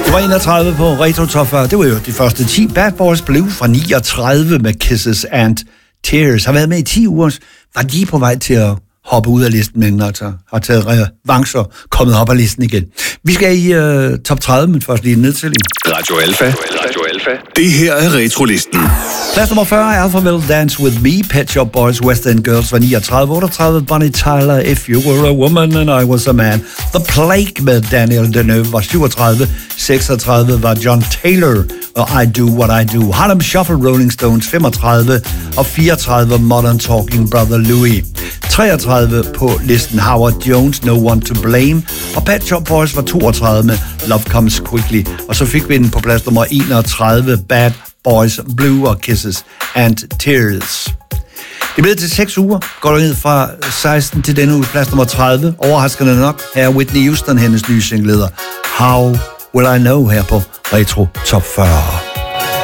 Det var 31 på Retro Top 40. Det var jo de første 10. Bad Boys Blue fra 39 med Kisses and Tears. Har været med i 10 uger. Var de på vej til at hoppe ud af listen, men altså har taget revanche og kommet op af listen igen. Vi skal i top 30, men først lige en nedtælling. Radio Alpha. Radio Alpha. Det her er Retrolisten. Plads nummer 40, Alpha Will Dance With Me, Pet Shop Boys, West End Girls var 39, 38, Bonnie Tyler, If You Were a Woman and I Was a Man, The Plague med Daniel Deneuve var 37, 36 var John Taylor og I Do What I Do, Harlem Shuffle, Rolling Stones 35 og 34 Modern Talking Brother Louie. 33 på listen Howard Jones, No One to Blame, og Pet Shop Boys var 32 med Love Comes Quickly, og så fik vi den på plads nummer 31, Bad Boys Blue og Kisses and Tears. Det blev til 6 uger, går ned fra 16 til denne uge, plads nummer 30. Overraskende nok, her er Whitney Houston, hendes nye single, How Will I Know, her på Retro Top 40.